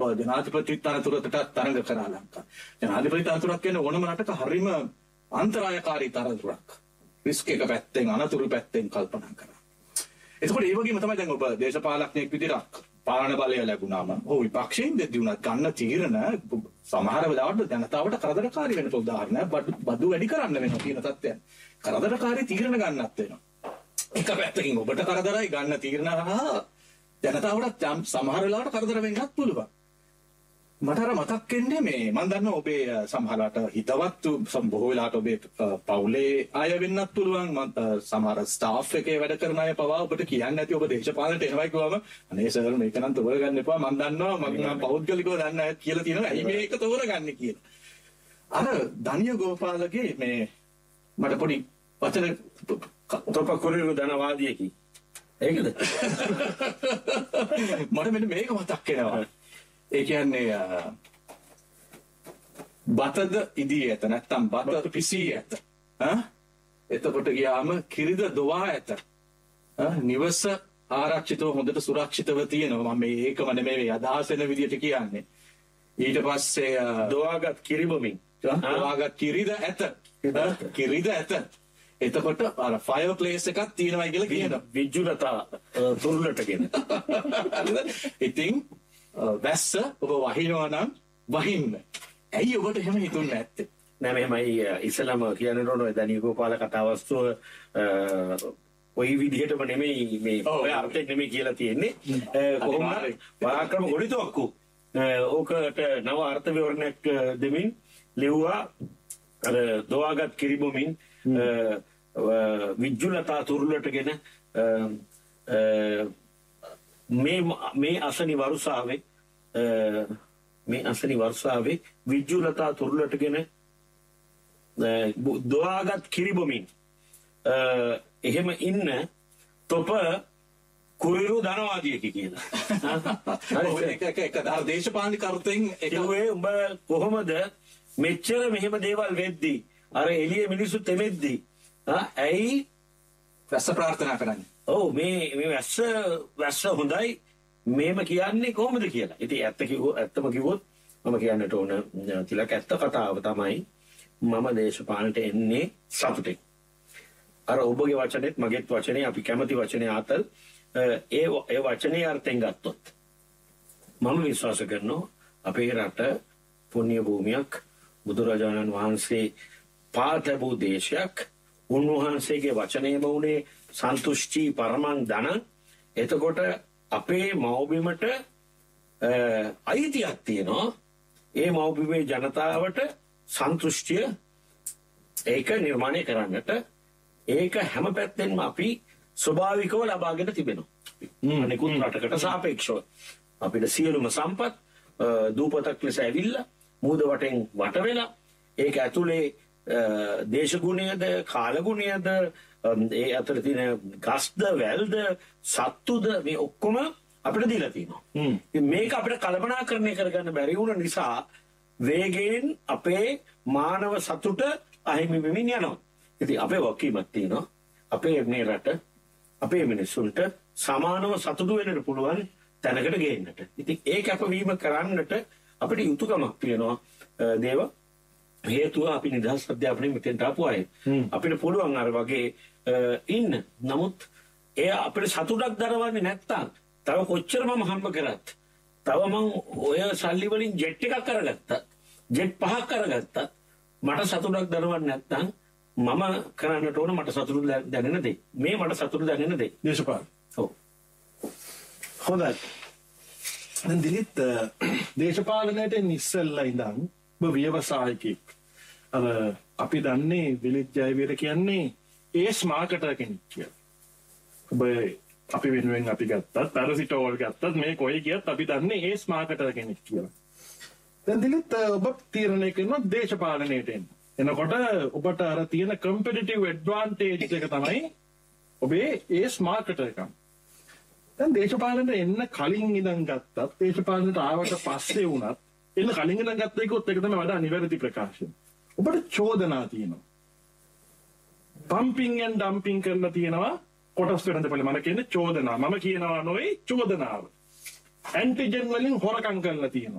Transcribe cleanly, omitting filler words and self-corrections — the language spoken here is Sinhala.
ජනාධිපති තනතුරට තරඟ කරා ලංකාව. ජනාධිපති තනතුරක් කියන්නේ ඕනම රටක හරිම අන්තරායකාරී තනතුරක්. රිස්ක් එක පැත්තෙන් අනතුරු පැත්තෙන් කල්පනා කරා. එතකොට ඒ වගේම තමයි දැන් ඔබ දේශපාලඥයෙක් විදිහට පාලන බලය ලැබුණාම විපක්ෂයෙන් දෙද්දී උනත් ගන්න තීරණ සමහර වෙලාවට ජනතාවට කරදරකාරී වෙන උදාහරණයක් බදු වැඩි කරන්න වෙනවා කියන තත්ත්වයක්. කරදරකාරී තීරණ ගන්නත් වෙනවා. එක පැත්තකින් ඔබට කරදරයි ගන්න තීරණ හරහා ජනතාවට සමහර වෙලාවට කරදර වෙන්නත් පුළුවන්. මට අර මතක් වෙන්නේ මේ මම දන්නවා ඔබේ සමහරකට හිතවත් බොහෝ වෙලාවට ඔබේ පවුලේ අය වෙන්නත් පුළුවන් සමහර ස්ටාෆ් එකේ වැඩ කරන අය පවා ඔබට කියන්නේ නැති ඔබ දේශපාලනට එනවා කිව්වම අනේ සර් මේක නම් තෝරගන්න එපා මම දන්නවා මම පෞද්ගලිකව දන්න අය කියලා තියෙනවා ඇයි මේක තෝරගන්නේ කියලා. අර ධනිය ගෝපාලගේ මේ මට පොඩි වචන තොපකුරිරු ධනවාදියෙකි. ඒකද? මට මෙන්න මේක මතක් වෙනවා. ඒ කියන්නේ බතද ඉදී ඇත නැත්තම් බත පිසී ඇත. එතකොට ගියාම කිරිද දොවා ඇත. නිවස ආරක්ෂිතව හොඳට සුරක්ෂිතව තියෙනවා. මම මේකම නෙමෙයි අදහස් වෙන විදියට කියන්නේ. ඊට පස්සේ දොවාගත් කිරිබමින් දොවාගත් කිරිද ඇත. කිරිද ඇත. එතකොට අර ෆයර් ප්ලේස් එකක් තියෙනවා කියලා කියනවා. විජුලතා තුරුලටගෙන. ඉතින් වැස්ස ඔබ වහිනවා නම් වහින්න. ඇයි ඔබට එහෙම හිතුන්නේ නැත්තේ? නෑ මෙහෙමයි ඉස්සලම කියන්න ඕන ධනිය ගෝපාල කතාවස්තුව ඔය විදිහටම නෙමෙයි මේ ඔය අර්ථයෙන් නෙමෙයි කියලා තියෙන්නේ. කොහොමද පරාක්‍රම ගොඩිතොක්කු ඕකට නව අර්ථ විවරණයක් දෙමින් ලිව්වා අර දොවාගත් කිරිබොමින් විජුලතා තුරුලටගෙන මේ අසනි වර්ෂාවේ විජුලතා තුරුලටගෙන දොවාගත් කිරිබොමින් එහෙම ඉන්න තොප කුරිරු ධනවාදියෙකි කියලා. ඒක දේශපාලනික අර්ථයෙන් ඒකේ උඹ කොහොමද මෙච්චර මෙහෙම දේවල් වෙද්දී අර එළිය මිනිස්සු තෙමෙද්දී ඇයි වැස්ස ප්‍රාර්ථනා කරන්නේ? ඔව් මේ වැස්ස හොඳයි මේම කියන්නේ කොහොමද කියලා. ඉතින් ඇත්තම කිව්වොත් මම කියන්නට ඕන තිලක ඇත්ත කතාව තමයි මම දේශපාලනට එන්නේ සතුටින්. අර ඔබගේ වචනේත් මගේත් වචනේ අපි කැමති වචනේ ආතල් ඒ වචනේ අර්ථයෙන් ගත්තොත් මම විශ්වාස කරනවා අපේ රට පුණ්‍ය භූමියක් බුදුරජාණන් වහන්සේ පාතබු දේශයක් උන්වහන්සේගේ වචනේම උනේ සන්තුෂ්ටි පරමං ධන. එතකොට අපේ මව්බිමට අයිතියක් තියෙනවා ඒ මව්බිමේ ජනතාවට සන්තුෂ්ටිය ඒක නිර්මාණය කරන්නට. ඒක හැම පැත්තෙන්ම අපි ස්වභාවිකව ලබාගෙන තිබෙනවා. අනිකුත් රටකට සාපේක්ෂව අපිට සියලුම සම්පත් දූපතක් ලෙස ඇවිල්ලා මුහුද වටෙන් වට වෙලා ඒක ඇතුලේ දේශගුණයද කාලගුණයද ඒ අතර තියෙන ගස්ද වැල්ද සත්තුද මේ ඔක්කොම අපිට දීලා තියෙනවා. මේක අපිට කල්පනාකරණය කරගන්න බැරි වුණ නිසා වේගයෙන් අපේ මානව සතුට අහිමි වෙමින් යනවා. ඉතින් අපේ වකීමක් තියෙනවා අපේ මේ රට අපේ මිනිස්සුන්ට සමානව සතුටු වෙන්නට පුළුවන් තැනකට ගේන්නට. ඉතින් ඒ කැපවීම කරන්නට අපිට යුතුයකමක් තියෙනවා දේව. හේතුව අපි නිදහස් අධ්‍යාපනයේ මෙතෙන්ට ආපු අය. අපිට පුළුවන් අර වගේ ඉන්න. නමුත් එය අපිට සතුටක් දරවන්නේ නැත්තම් තව කොච්චර මම හම්බ කරත් තව මම ඔය සල්ලි වලින් ජෙට් එකක් කරගත්තා. ජෙට් 5ක් කරගත්තා. මට සතුටක් දරවන්නේ නැත්තම් මම කරන්නට ඕන මට සතුට දැනෙන දේ. මේ මට සතුට දැනෙන දේ. දේශපාලන. ඔව්. හොඳයි. දැන් දිලිත් දේශපාලනයට ඉස්සෙල්ලා ඉඳන් ඔබ ව්‍යවසායකෙක්. අපි දන්නේ දිලිත් ජයවීර කියන්නේ ඒස් මාකටර් කෙනෙක් කියලා. ඔබ අපි වෙනුවෙන් අපි ගත්තත් පැරසිටෝල් ගත්තත් මේ කොයි ගියත් අපි දන්නේ ඒස් මාකටර් කෙනෙක් කියලා. දැන් දිලිත් ඔබ තීරණය කරනවා දේශපාලනයට එන්න. එනකොට ඔබට අර තියෙන කම්පිටිටිව් ඇඩ්වාන්ටේජ් එක තමයි ඔබේ ඒස් මාකටර් එකම. දැන් දේශපාලනයට එන්න කලින් ඉඳන් ගත්තත් දේශපාලනයට ආවට පස්සේ වුණත් එන්න කලින් ඉඳන් ගත්ත එකත් ඒක තමයි වඩා නිවැරදි ප්‍රකාශය. ඔබට චෝදනා තියෙනවා. පම්පින් ඇන්ඩ් ඩම්පින් කරලා තියෙනවා කොටස් වෙනද පොළ මම කියන්නේ චෝදනා. මම කියනවා නොවේ චෝදනාව. ඇන්ටිජන් වලින් හොරකම් කරලා තියෙනවා.